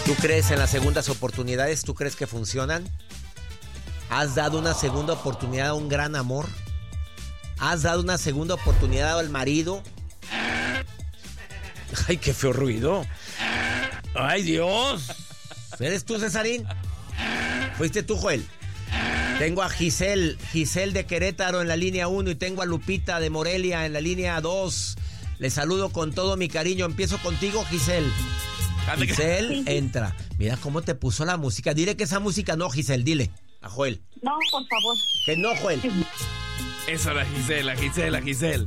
¿Tú crees en las segundas oportunidades? ¿Tú crees que funcionan? ¿Has dado una segunda oportunidad a un gran amor? ¿Has dado una segunda oportunidad al marido? ¡Ay, qué feo ruido! ¡Ay, Dios! ¿Eres tú, Cesarín? ¿Fuiste tú, Joel? Tengo a Giselle de Querétaro en la línea 1 y tengo a Lupita de Morelia en la línea 2. Les saludo con todo mi cariño. Empiezo contigo, Giselle. Giselle, entra. Mira cómo te puso la música. Dile que esa música no, Giselle, dile a Joel. No, por favor. Que no, Joel. Eso, la Giselle. Giselle,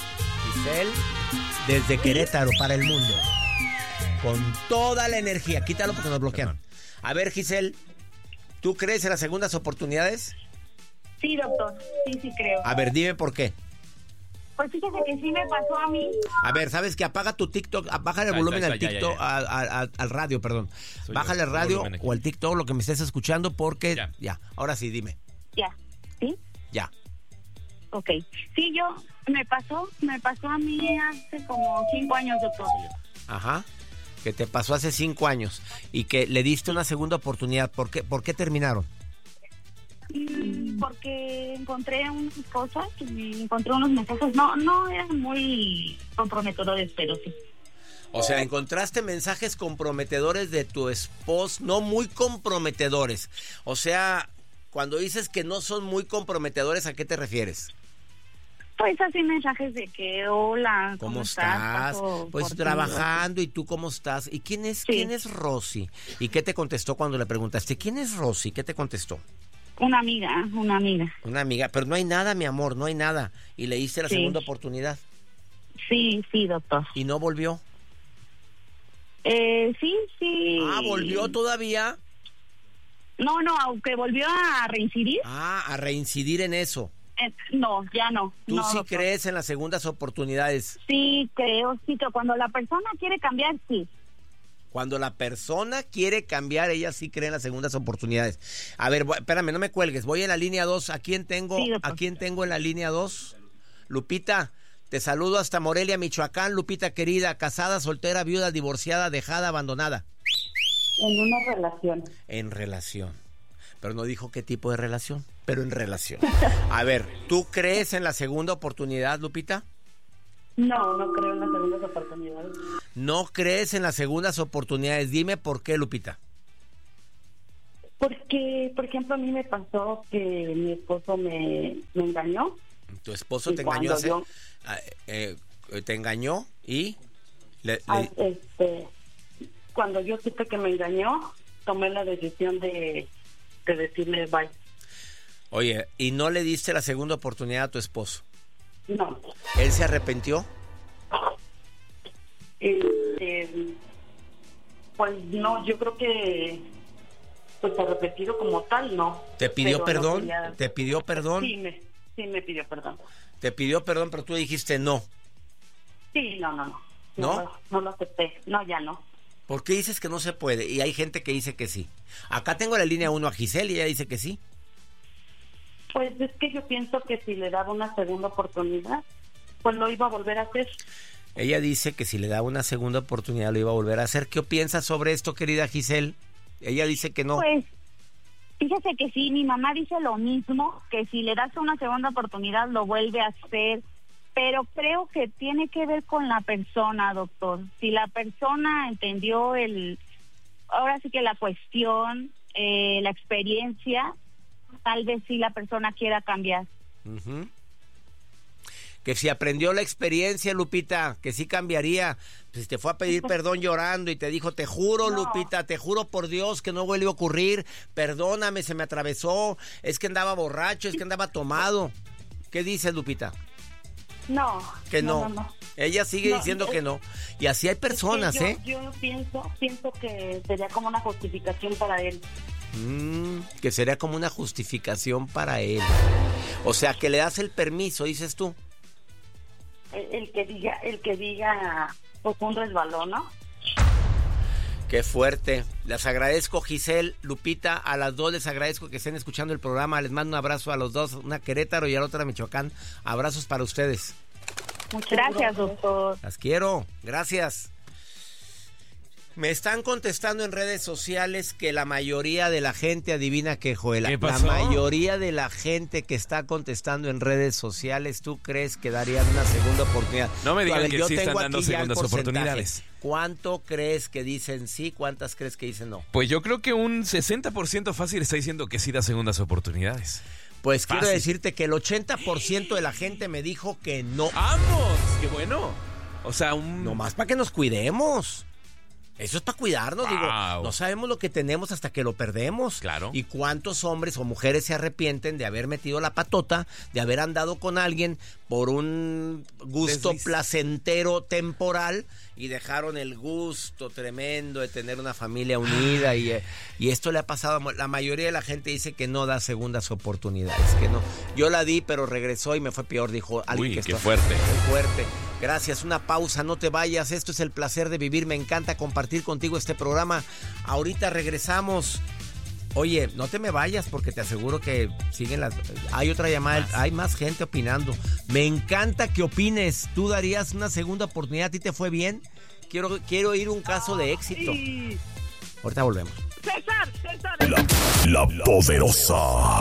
desde Querétaro para el mundo. Con toda la energía. Quítalo porque nos bloquearon. A ver, Giselle, ¿tú crees en las segundas oportunidades? Sí, doctor. Sí creo. A ver, dime por qué. Pues fíjese que sí me pasó a mí. A ver, ¿sabes qué? Apaga tu TikTok, bájale el volumen al TikTok, al radio, perdón. Bájale el radio o al TikTok, lo que me estés escuchando, porque ya. Ahora sí, dime. Ya. ¿Sí? Ya. Ok. Sí, me pasó a mí hace como 5 años, doctor. Ajá. Que te pasó hace 5 años y que le diste una segunda oportunidad. ¿Por qué terminaron? Porque encontré unas cosas, encontré unos mensajes, no eran muy comprometedores, pero sí. O sea, encontraste mensajes comprometedores de tu esposo, no muy comprometedores. O sea, cuando dices que no son muy comprometedores, ¿a qué te refieres? Pues así mensajes de que, hola, ¿cómo estás? Pues trabajando, ¿y tú cómo estás? ¿Y quién es Rosy? ¿Y qué te contestó cuando le preguntaste? ¿Quién es Rosy? ¿Qué te contestó? Una amiga. Una amiga, pero no hay nada, mi amor, no hay nada. ¿Y le diste la segunda oportunidad? Sí, doctor. ¿Y no volvió? Sí. Ah, ¿volvió todavía? No, aunque volvió a reincidir. Ah, a reincidir en eso. No, ya no. ¿Tú no, sí doctor. crees en las segundas oportunidades? Sí, creo, sí, que cuando la persona quiere cambiar, sí. Cuando la persona quiere cambiar, ella sí cree en las segundas oportunidades. A ver, espérame, no me cuelgues. Voy en la línea 2. ¿A quién tengo en la línea 2? Lupita, te saludo hasta Morelia, Michoacán. Lupita querida, casada, soltera, viuda, divorciada, dejada, abandonada. En una relación. En relación. Pero no dijo qué tipo de relación, pero en relación. A ver, ¿tú crees en la segunda oportunidad, Lupita? No creo en las segundas oportunidades. ¿No crees en las segundas oportunidades? Dime por qué, Lupita. Porque, por ejemplo, a mí me pasó que mi esposo me engañó. ¿Tu esposo te engañó te engañó y...? Cuando yo supe que me engañó, tomé la decisión de decirle bye. Oye, ¿y no le diste la segunda oportunidad a tu esposo? No. ¿Él se arrepintió? Pues no, yo creo que pues arrepentido como tal, no. ¿Te pidió perdón? No quería... ¿Te pidió perdón? Sí, me pidió perdón. Te pidió perdón, pero tú dijiste no. Sí, no. ¿No? No lo acepté. No, ya no. ¿Por qué dices que no se puede? Y hay gente que dice que sí. Acá tengo la línea 1 a Giselle y ella dice que sí. Pues es que yo pienso que si le daba una segunda oportunidad, pues lo iba a volver a hacer. Ella dice que si le daba una segunda oportunidad lo iba a volver a hacer. ¿Qué piensas sobre esto, querida Giselle? Ella dice que no. Pues, fíjese que sí, mi mamá dice lo mismo, que si le das una segunda oportunidad lo vuelve a hacer, pero creo que tiene que ver con la persona, doctor. Si la persona entendió ahora sí que la cuestión, la experiencia, tal vez sí la persona quiera cambiar. Uh-huh. Que si aprendió la experiencia, Lupita, que sí cambiaría. Pues si te fue a pedir perdón llorando y te dijo, te juro, no. Lupita, te juro por Dios que no vuelve a ocurrir, perdóname, se me atravesó, es que andaba borracho, es que andaba tomado. ¿Qué dices, Lupita? No. Que no. Ella sigue diciendo que no. Y así hay personas, yo pienso que sería como una justificación para él. Que sería como una justificación para él. O sea, que le das el permiso, dices tú. El que diga, pues un resbalón, ¿no? Qué fuerte. Les agradezco, Giselle, Lupita, a las dos les agradezco que estén escuchando el programa. Les mando un abrazo a los dos, una a Querétaro y a la otra a Michoacán. Abrazos para ustedes. Muchas gracias, doctor. Las quiero. Gracias. Me están contestando en redes sociales que la mayoría de la gente, adivina qué, Joel. ¿Qué pasó? La mayoría de la gente que está contestando en redes sociales, ¿tú crees que darían una segunda oportunidad? No me digan que yo sí tengo están dando aquí ya el segundas porcentaje. oportunidades. ¿Cuánto crees que dicen sí? ¿Cuántas crees que dicen no? Pues yo creo que un 60% fácil está diciendo que sí da segundas oportunidades. Pues Fácil. quiero decirte que el 80% de la gente me dijo que no. ¡Vamos! ¡Qué bueno! O sea, Nomás para que nos cuidemos. Eso es para cuidarnos, digo. Wow. No sabemos lo que tenemos hasta que lo perdemos. Claro. Y cuántos hombres o mujeres se arrepienten de haber metido la patota, de haber andado con alguien por un gusto Desliz. placentero temporal y dejaron el gusto tremendo de tener una familia unida y esto le ha pasado. La mayoría de la gente dice que no da segundas oportunidades, que no. Yo la di, pero regresó y me fue peor, dijo alguien. Uy, que qué está fuerte. muy fuerte. Gracias, una pausa, no te vayas. Esto es El Placer de Vivir. Me encanta compartir contigo este programa. Ahorita regresamos. Oye, no te me vayas porque te aseguro que siguen las... Hay otra llamada, hay más gente opinando. Me encanta que opines. ¿Tú darías una segunda oportunidad? ¿A ti te fue bien? Quiero oír un caso de éxito. Ahorita volvemos. César. La Poderosa.